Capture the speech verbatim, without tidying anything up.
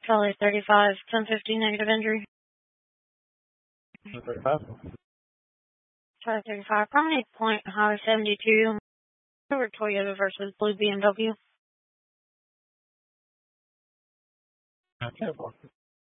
Charlie thirty-five, ten fifty, negative injury. thirty-five. Charlie thirty-five, promenade point, Highway seventy-two, over Toyota versus Blue B M W. Okay,